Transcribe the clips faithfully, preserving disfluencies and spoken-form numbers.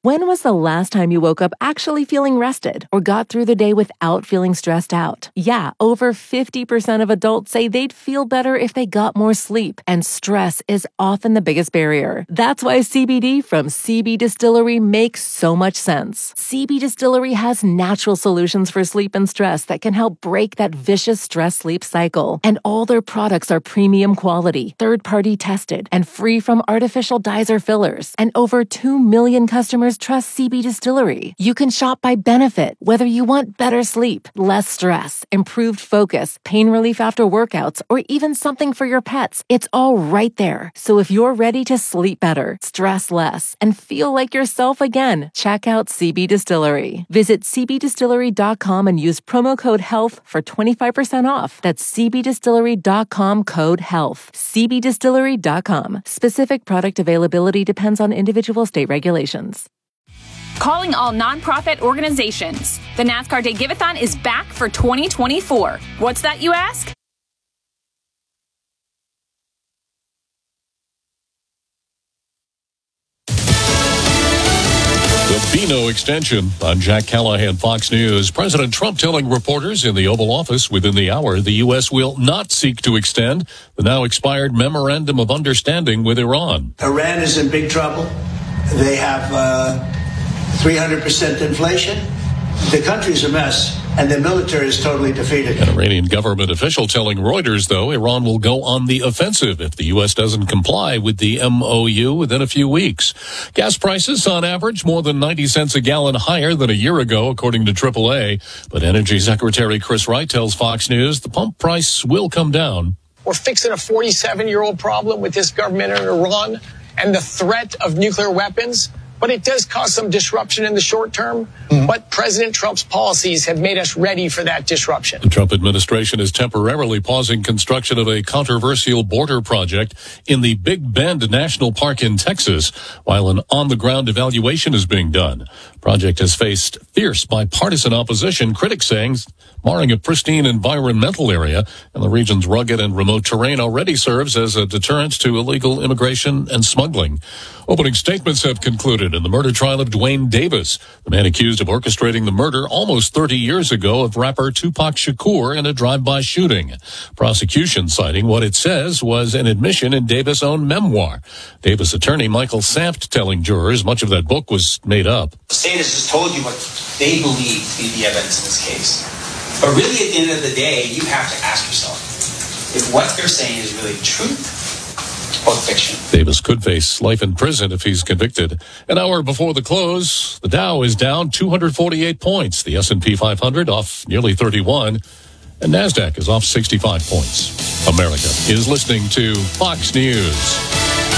When was the last time you woke up actually feeling rested or got through the day without feeling stressed out? Yeah, over fifty percent of adults say they'd feel better if they got more sleep, and stress is often the biggest barrier. That's why C B D from C B Distillery makes so much sense. C B Distillery has natural solutions for sleep and stress that can help break that vicious stress-sleep cycle. And all their products are premium quality, third-party tested, and free from artificial dyes or fillers. And over two million customers trust C B Distillery. You can shop by benefit, whether you want better sleep, less stress, improved focus, pain relief after workouts, or even something for your pets. It's all right there. So if you're ready to sleep better, stress less, and feel like yourself again, check out C B Distillery. Visit c b distillery dot com and use promo code HEALTH for twenty-five percent off. That's c b distillery dot com code HEALTH. c b distillery dot com. Specific product availability depends on individual state regulations. Calling all nonprofit organizations. The NASCAR Day Give-A-thon is back for twenty twenty-four. What's that, you ask? The Beano extension. I'm Jack Callahan, Fox News. President Trump telling reporters in the Oval Office within the hour the U S will not seek to extend the now expired Memorandum of Understanding with Iran. Iran is in big trouble. They have uh, three hundred percent inflation. The country's a mess, and the military is totally defeated. An Iranian government official telling Reuters, though, Iran will go on the offensive if the U S doesn't comply with the M O U within a few weeks. Gas prices, on average, more than ninety cents a gallon higher than a year ago, according to triple A. But Energy Secretary Chris Wright tells Fox News the pump price will come down. We're fixing a forty-seven-year-old problem with this government in Iran and the threat of nuclear weapons. But it does cause some disruption in the short term. Mm-hmm. But President Trump's policies have made us ready for that disruption. The Trump administration is temporarily pausing construction of a controversial border project in the Big Bend National Park in Texas, while an on-the-ground evaluation is being done. The project has faced fierce bipartisan opposition, critics saying marring a pristine environmental area, and the region's rugged and remote terrain already serves as a deterrent to illegal immigration and smuggling. Opening statements have concluded in the murder trial of Dwayne Davis, the man accused of orchestrating the murder almost thirty years ago of rapper Tupac Shakur in a drive-by shooting. Prosecution citing what it says was an admission in Davis' own memoir. Davis attorney Michael Saft telling jurors much of that book was made up. The state has just told you what they believe to be the evidence in this case. But really, at the end of the day, you have to ask yourself if what they're saying is really truth or fiction. Davis could face life in prison if he's convicted. An hour before the close, the Dow is down two hundred forty-eight points. The S and P five hundred off nearly thirty-one. And NASDAQ is off sixty-five points. America is listening to Fox News.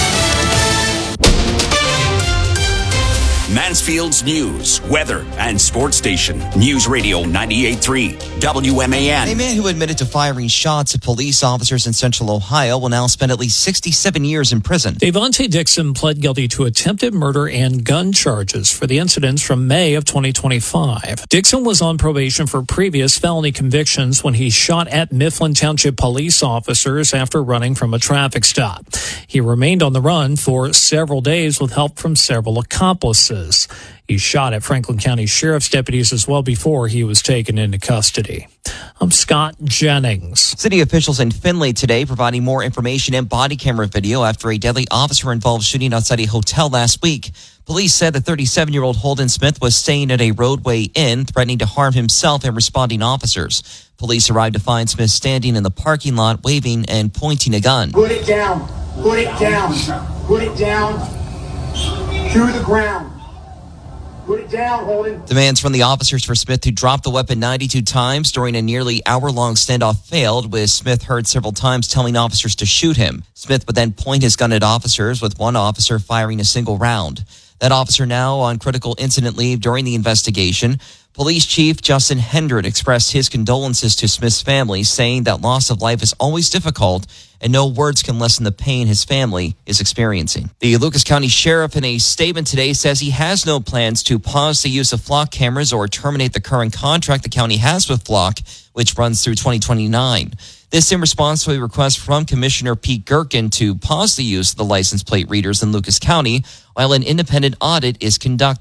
Mansfield's news, weather, and sports station. News Radio ninety-eight point three W M A N. A man who admitted to firing shots at police officers in Central Ohio will now spend at least sixty-seven years in prison. Davonte Dixon pled guilty to attempted murder and gun charges for the incidents from May of twenty twenty-five. Dixon was on probation for previous felony convictions when he shot at Mifflin Township police officers after running from a traffic stop. He remained on the run for several days with help from several accomplices. He shot at Franklin County Sheriff's deputies as well before he was taken into custody. I'm Scott Jennings. City officials in Findlay today providing more information and body camera video after a deadly officer-involved shooting outside a hotel last week. Police said the thirty-seven-year-old Holden Smith was staying at a roadway inn, threatening to harm himself and responding officers. Police arrived to find Smith standing in the parking lot, waving and pointing a gun. Put it down. Put it down. Put it down to the ground. Put it down, Holden. Demands from the officers for Smith to drop the weapon ninety-two times during a nearly hour-long standoff failed, with Smith heard several times telling officers to shoot him. Smith would then point his gun at officers, with one officer firing a single round. That officer now on critical incident leave during the investigation. Police Chief Justin Hendred expressed his condolences to Smith's family, saying that loss of life is always difficult and no words can lessen the pain his family is experiencing. The Lucas County Sheriff in a statement today says he has no plans to pause the use of flock cameras or terminate the current contract the county has with Flock, which runs through twenty twenty-nine. This in response to a request from Commissioner Pete Gerken to pause the use of the license plate readers in Lucas County while an independent audit is conducted.